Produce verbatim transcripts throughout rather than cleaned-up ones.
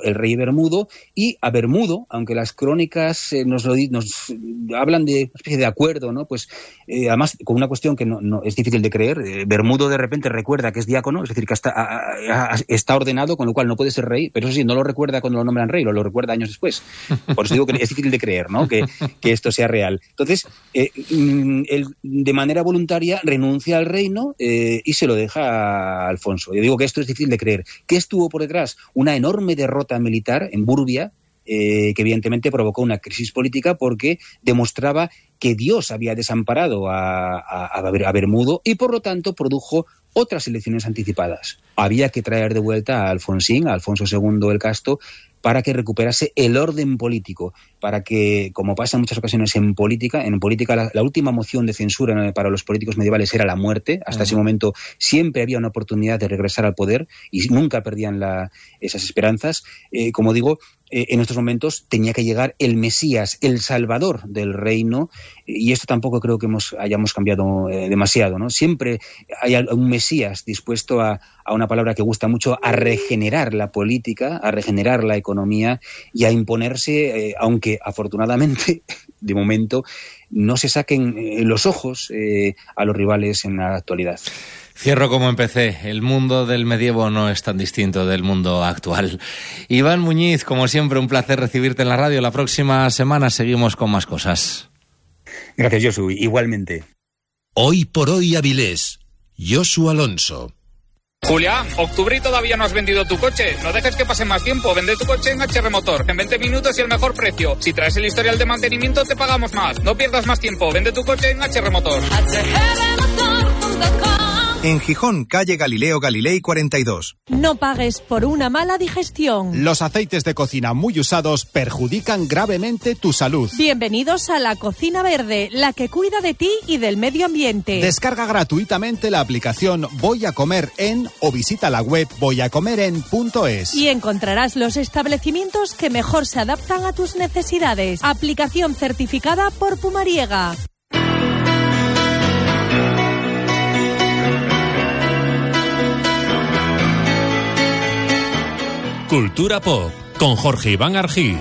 el rey Bermudo, y a Bermudo, aunque las crónicas eh, nos, lo, nos hablan de una especie de acuerdo, ¿no? Pues eh, además con una cuestión que no, no es difícil de creer, eh, Bermudo de repente recuerda que es diácono, es decir, que hasta, a, a, está ordenado, con lo cual no puede ser rey, pero eso sí, no lo recuerda cuando lo nombran rey, lo, lo recuerda años después. Por eso digo que es difícil de creer, ¿no? Que, que esto sea real. Entonces, eh, él de manera voluntaria renuncia al reino eh, y se lo deja a Alfonso. Yo digo que esto es difícil de creer. ¿Qué estuvo por detrás? Una enorme derrota militar en Burbia, eh, que evidentemente provocó una crisis política porque demostraba que Dios había desamparado a, a, a Bermudo y por lo tanto produjo otras elecciones anticipadas. Había que traer de vuelta a Alfonsín, a Alfonso segundo el Casto, para que recuperase el orden político, para que, como pasa en muchas ocasiones en política, en política la, la última moción de censura para los políticos medievales era la muerte. Hasta uh-huh. ese momento siempre había una oportunidad de regresar al poder y nunca perdían la, esas esperanzas. Eh, como digo, eh, en estos momentos tenía que llegar el Mesías, el Salvador del reino, y esto tampoco creo que hemos, hayamos cambiado eh, demasiado, ¿no? Siempre hay un Mesías dispuesto a, a una palabra que gusta mucho, a regenerar la política, a regenerar la economía y a imponerse, eh, aunque afortunadamente, de momento, no se saquen eh, los ojos eh, a los rivales en la actualidad. Cierro como empecé. El mundo del medievo no es tan distinto del mundo actual. Iván Muñiz, como siempre, un placer recibirte en la radio. La próxima semana seguimos con más cosas. Gracias, Josu. Igualmente. Hoy por hoy Avilés. Josu Alonso. Julián, octubre y todavía no has vendido tu coche. No dejes que pase más tiempo. Vende tu coche en H R Motor. En veinte minutos y el mejor precio. Si traes el historial de mantenimiento, te pagamos más. No pierdas más tiempo. Vende tu coche en H R Motor. H R motor punto com. En Gijón, calle Galileo Galilei cuarenta y dos. No pagues por una mala digestión. Los aceites de cocina muy usados perjudican gravemente tu salud. Bienvenidos a la Cocina Verde, la que cuida de ti y del medio ambiente. Descarga gratuitamente la aplicación Voy a Comer En o visita la web voy a comer en punto es. Y encontrarás los establecimientos que mejor se adaptan a tus necesidades. Aplicación certificada por Pumariega. Cultura Pop, con Jorge Iván Argiz.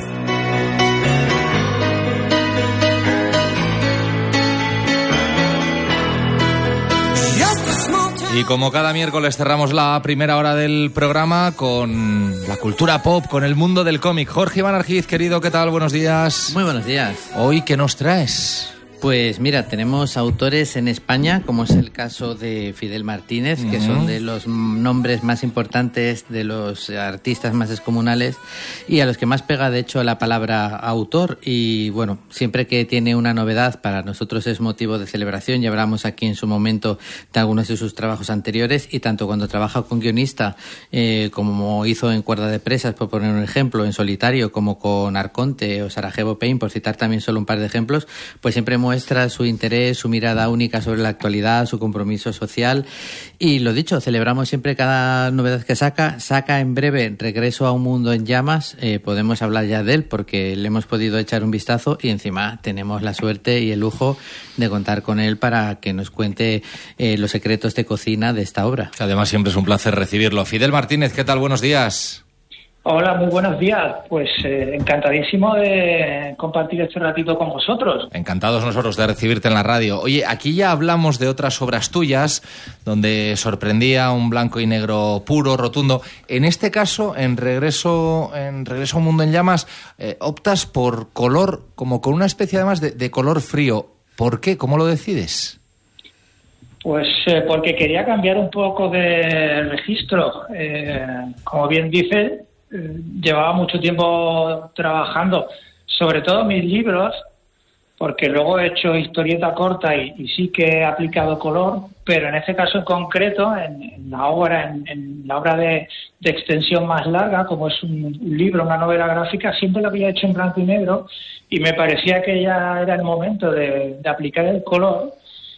Y como cada miércoles cerramos la primera hora del programa con la cultura pop, con el mundo del cómic. Jorge Iván Argiz, querido, ¿qué tal? Buenos días. Muy buenos días. Hoy, ¿qué nos traes? Pues mira, tenemos autores en España, como es el caso de Fidel Martínez, uh-huh. que son de los nombres más importantes, de los artistas más descomunales y a los que más pega, de hecho, la palabra autor. Y bueno, siempre que tiene una novedad, para nosotros es motivo de celebración. Ya hablamos aquí en su momento de algunos de sus trabajos anteriores, y tanto cuando trabaja con guionista, eh, como hizo en Cuerda de Presas, por poner un ejemplo, en Solitario, como con Arconte o Sarajevo Pain, por citar también solo un par de ejemplos, pues siempre muestra su interés, su mirada única sobre la actualidad, su compromiso social. Y lo dicho, celebramos siempre cada novedad que saca. Saca en breve Regreso a un mundo en llamas. Eh, podemos hablar ya de él porque le hemos podido echar un vistazo y encima tenemos la suerte y el lujo de contar con él para que nos cuente eh, los secretos de cocina de esta obra. Además, siempre es un placer recibirlo. Fidel Martínez, ¿qué tal? Buenos días. Hola, muy buenos días. Pues eh, encantadísimo de compartir este ratito con vosotros. Encantados nosotros de recibirte en la radio. Oye, aquí ya hablamos de otras obras tuyas, donde sorprendía un blanco y negro puro, rotundo. En este caso, en Regreso, en Regreso a un mundo en llamas, eh, optas por color, como con una especie además de, de color frío. ¿Por qué? ¿Cómo lo decides? Pues eh, porque quería cambiar un poco de registro. Eh, como bien dice, llevaba mucho tiempo trabajando, sobre todo mis libros, porque luego he hecho historieta corta y, y sí que he aplicado color, pero en este caso en concreto, en, en la obra, en, en la obra de, de extensión más larga, como es un, un libro, una novela gráfica, siempre lo había hecho en blanco y negro y me parecía que ya era el momento de, de aplicar el color.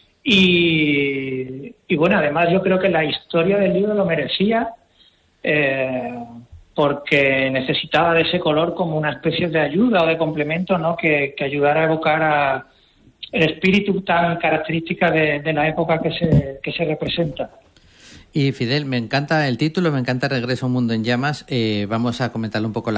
Y, y bueno, además yo creo que la historia del libro lo merecía, eh, porque necesitaba de ese color como una especie de ayuda o de complemento, ¿no? que, que ayudara a evocar a el espíritu tan característica de, de la época que se, que se representa. Y Fidel, me encanta el título, me encanta Regreso a un mundo en llamas. Eh, vamos a comentarlo un poco.